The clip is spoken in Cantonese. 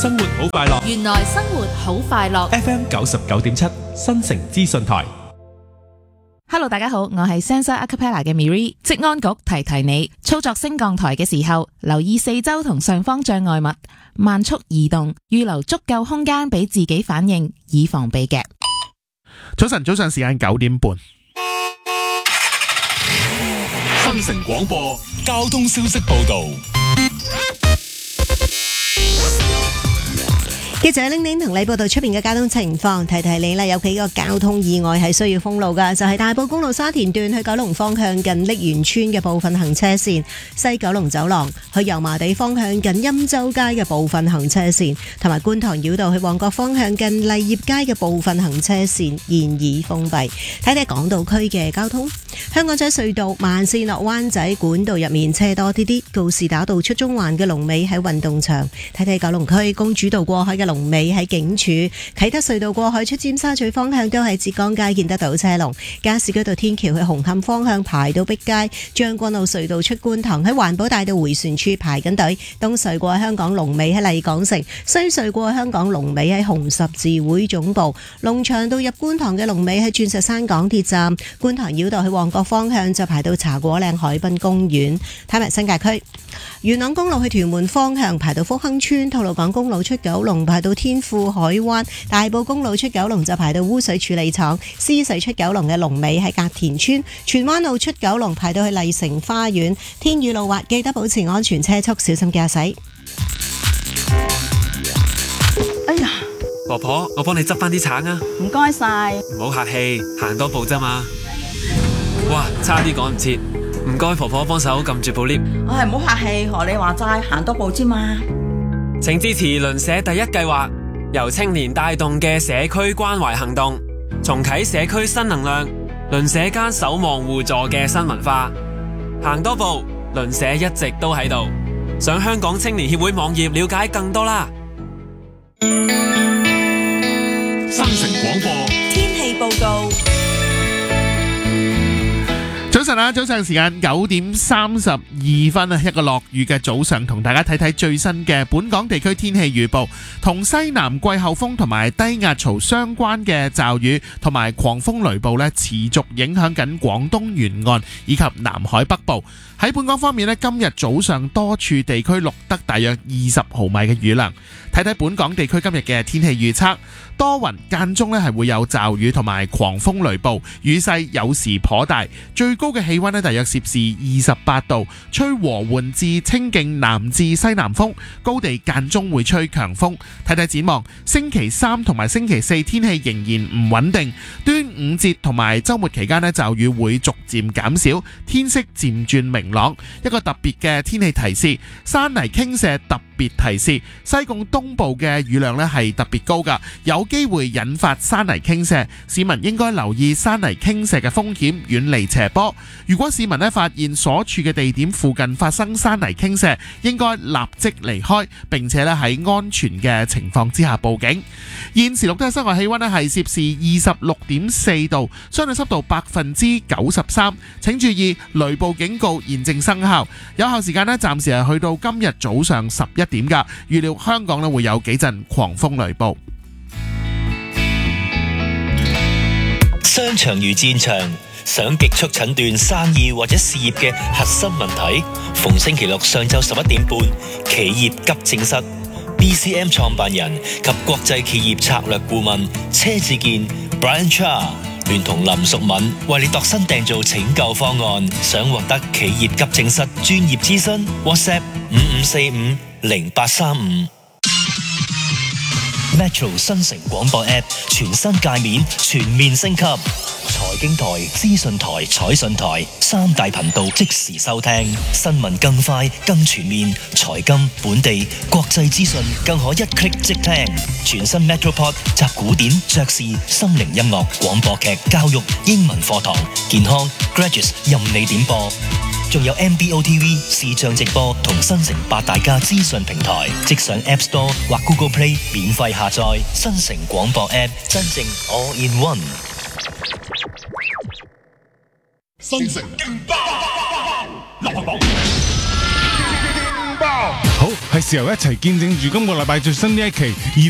生活好快樂。 原來生活好快樂。 FM 99.7新城資訊台。 Hello， 大家好，我係 Sansa Acapella 嘅 Miri。職安局提提你，操作升降台嘅時候，留意四周同上方障礙物，慢速移動，預留足夠空間俾自己反應，以防被夾。 早晨時間9點半。 新城廣播交通消息報道。 記者玲玲同你報道出邊嘅交通情況，提提你啦，有幾個交通意外係需要封路噶，就係大埔公路沙田段去九龍方向近瀝源村嘅部分行車線，西九龍走廊去油麻地方向近欽州街嘅部分行車線，同埋觀塘繞道去旺角方向近麗業街嘅部分行車線現已封閉。睇睇港島區嘅交通，香港仔隧道慢線落灣仔管道入面車多啲，告士打道出中環嘅龍尾喺運動場。睇睇九龍區公主道過海嘅龍尾喺警署，啟德隧道過海出尖沙咀方向都喺浙江街見得到車龍，加士居道天橋去紅磡方向排到碧街，將軍澳隧道出觀塘喺環保大道回旋處排緊隊，東隧過香港龍尾喺麗港城，西隧過香港龍尾喺紅十字會總部，龍翔道入觀塘嘅龍尾喺鑽石山港鐵站，觀塘繞道去旺角方向就排到茶果嶺海濱公園。睇埋新界區，元朗公路去屯門方向排到福亨村，吐露港公路出九龍排到天富海灣，大埔公路出九龍就排到污水處理廠，獅隧出九龍嘅龍尾喺隔田村，荃灣路出九龍排到去麗城花園。天雨路滑，記得保持安全車速，小心駕駛。 哎呀， 婆婆，我幫你執翻啲橙啊！ 唔該晒。 唔好客氣，行多步咋嘛。哇，差啲趕唔切，唔該婆婆幫手撳住部 lift。 唉，唔好客氣，學你話齋，行多步啫嘛。 請支持鄰舍第一計劃，由青年帶動嘅社區關懷行動，重啟社區新能量，鄰舍間守望互助嘅新文化。行多步，鄰舍一直都喺度。上香港青年協會網頁了解更多啦。 新城廣播天氣報告。 早上時間9點32分啊，一個落雨嘅早上，同大家睇睇最新嘅本港地區天氣預報。同西南季候風同埋低壓槽相關嘅驟雨同埋狂風雷暴呢，持續影響緊廣東沿岸以及南海北部。喺本港方面呢，今日早上多處地區錄得大約20毫米嘅雨量。睇睇本港地區今日嘅天氣預測，多雲間中係會有驟雨同埋狂風雷暴，雨勢有時頗大，最高嘅氣溫大約攝氏28度，吹和緩至清勁南至西南風，高地間中會吹強風。睇睇展望，星期三同埋星期四天氣仍然唔穩定，端午節同埋週末期間驟雨會逐漸減少，天色漸轉明朗。一個特別嘅天氣提示，山泥傾瀉特別提示，西貢東部嘅雨量係特別高㗎，有機會引發山泥傾瀉，市民應該留意山泥傾瀉嘅風險，遠離斜坡。如果市民發現所處嘅地點附近發生山泥傾瀉，應該立即離開，並且喺安全嘅情況之下報警。現時錄得嘅室外氣溫係攝氏26.4度，相對濕度93%。請注意雷暴警告現正生效，有效時間暫時係去到今日早上11點㗎。預料香港會有幾陣狂風雷暴。 商場如戰場，想極速診斷生意或者事業嘅核心問題，逢星期六上晝11點半，企業急症室 BCM 創辦人及國際企業策略顧問車志健 Brian Cha 聯同林淑敏為你度身訂造拯救方案。想獲得企業急症室專業諮詢 WhatsApp 55450835。Metro 新城廣播 App 全新界面全面升級，財經台、資訊台、彩訊台三大頻道即時收聽，新聞更快更全面，財金、本地、國際資訊更可一 click 即聽。全新 Metropod 集古典、爵士、心靈音樂、廣播劇、教育、英文課堂、健康、Graduates 任你點播。仲有 MBO TV 視像直播同新城八大家資訊平台，即上 App Store 或 Google Play 免費下載新城廣播 App， 真正 All in One。 新城勁爆！流行榜勁爆！ 好係時候一齊見證住今個禮拜最新呢一期